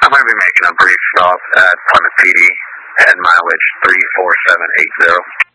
I'm going to be making a brief stop at Plymouth PD at mileage 34780.